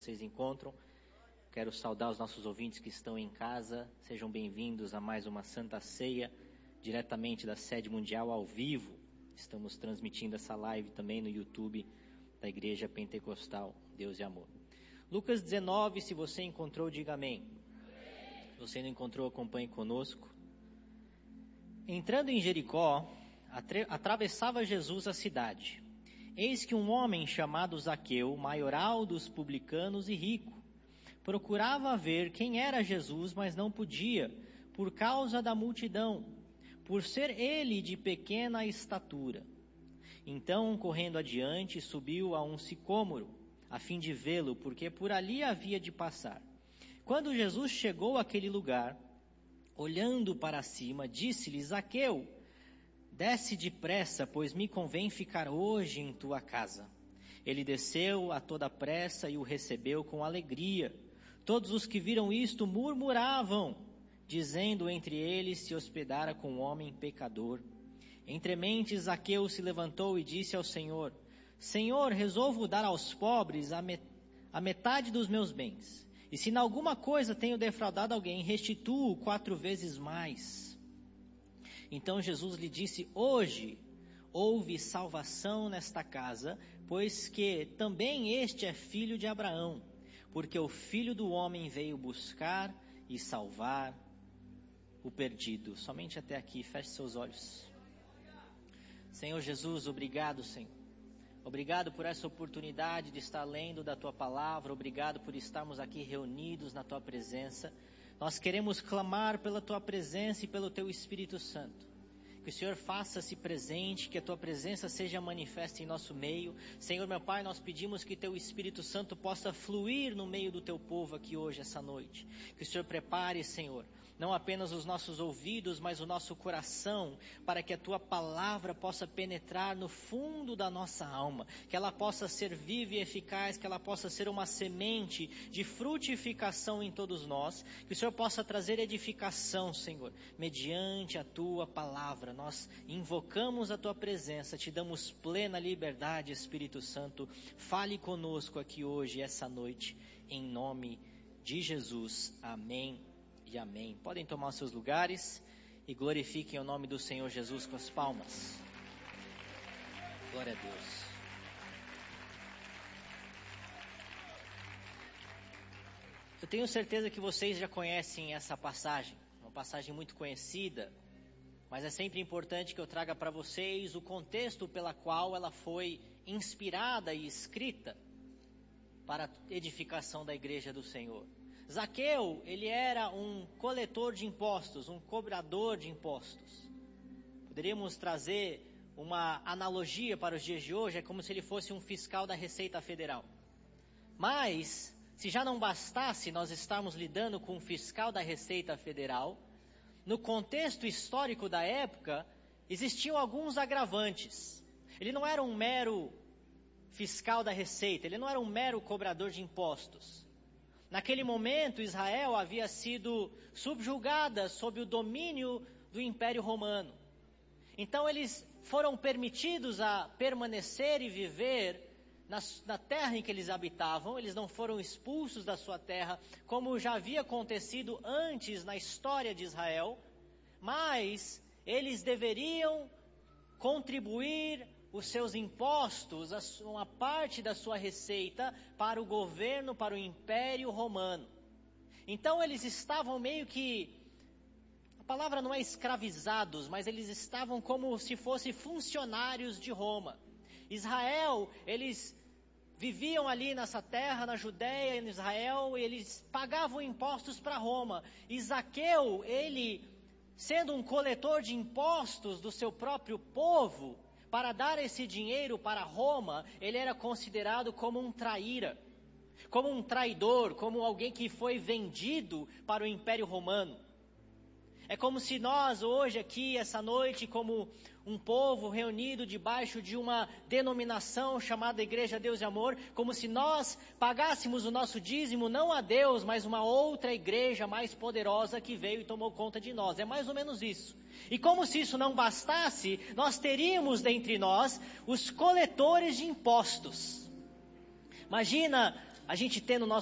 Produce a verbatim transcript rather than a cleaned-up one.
Vocês encontram. Quero saudar os nossos ouvintes que estão em casa. Sejam bem-vindos a mais uma Santa Ceia, diretamente da Sede Mundial ao vivo. Estamos transmitindo essa live também no YouTube da Igreja Pentecostal Deus e Amor. Lucas dezenove, se você encontrou, diga amém. Se você não encontrou, acompanhe conosco. Entrando em Jericó, atra- atravessava Jesus a cidade. Eis que um homem chamado Zaqueu, maioral dos publicanos e rico, procurava ver quem era Jesus, mas não podia, por causa da multidão, por ser ele de pequena estatura. Então, correndo adiante, subiu a um sicômoro, a fim de vê-lo, porque por ali havia de passar. Quando Jesus chegou àquele lugar, olhando para cima, disse-lhe: Zaqueu, desce depressa, pois me convém ficar hoje em tua casa. Ele desceu a toda pressa e o recebeu com alegria. Todos os que viram isto murmuravam, dizendo entre eles: se hospedara com um homem pecador. Entre mentes, Zaqueu se levantou e disse ao Senhor: Senhor, resolvo dar aos pobres a, met- a metade dos meus bens. E se em alguma coisa tenho defraudado alguém, restituo quatro vezes mais. Então Jesus lhe disse: hoje houve salvação nesta casa, pois que também este é filho de Abraão, porque o Filho do Homem veio buscar e salvar o perdido. Somente até aqui, feche seus olhos. Senhor Jesus, obrigado, Senhor. Obrigado por essa oportunidade de estar lendo da Tua Palavra, obrigado por estarmos aqui reunidos na Tua presença. Nós queremos clamar pela Tua presença e pelo Teu Espírito Santo. Que o Senhor faça-se presente, que a Tua presença seja manifesta em nosso meio. Senhor, meu Pai, nós pedimos que Teu Espírito Santo possa fluir no meio do Teu povo aqui hoje, essa noite. Que o Senhor prepare, Senhor, não apenas os nossos ouvidos, mas o nosso coração, para que a Tua palavra possa penetrar no fundo da nossa alma, que ela possa ser viva e eficaz, que ela possa ser uma semente de frutificação em todos nós, que o Senhor possa trazer edificação, Senhor, mediante a Tua palavra. Nós invocamos a Tua presença, Te damos plena liberdade, Espírito Santo, fale conosco aqui hoje, essa noite, em nome de Jesus, amém. E amém. Podem tomar os seus lugares e glorifiquem o nome do Senhor Jesus com as palmas. Glória a Deus. Eu tenho certeza que vocês já conhecem essa passagem, uma passagem muito conhecida, mas é sempre importante que eu traga para vocês o contexto pela qual ela foi inspirada e escrita para a edificação da igreja do Senhor. Zaqueu, ele era um coletor de impostos, um cobrador de impostos. Poderíamos trazer uma analogia para os dias de hoje, é como se ele fosse um fiscal da Receita Federal. Mas, se já não bastasse nós estarmos lidando com um fiscal da Receita Federal, no contexto histórico da época, existiam alguns agravantes. Ele não era um mero fiscal da Receita, ele não era um mero cobrador de impostos. Naquele momento, Israel havia sido subjugada sob o domínio do Império Romano. Então, eles foram permitidos a permanecer e viver na, na terra em que eles habitavam. Eles não foram expulsos da sua terra, como já havia acontecido antes na história de Israel. Mas eles deveriam contribuir os seus impostos, uma parte da sua receita, para o governo, para o Império Romano. Então eles estavam meio que, a palavra não é escravizados, mas eles estavam como se fossem funcionários de Roma. Israel, eles viviam ali nessa terra, na Judéia, em Israel, e eles pagavam impostos para Roma. E Zaqueu, ele, sendo um coletor de impostos do seu próprio povo, para dar esse dinheiro para Roma, ele era considerado como um traíra, como um traidor, como alguém que foi vendido para o Império Romano. É como se nós hoje aqui, essa noite, como um povo reunido debaixo de uma denominação chamada Igreja Deus e Amor, como se nós pagássemos o nosso dízimo não a Deus, mas uma outra igreja mais poderosa que veio e tomou conta de nós. É mais ou menos isso. E como se isso não bastasse, nós teríamos dentre nós os coletores de impostos. Imagina A gente ter no nosso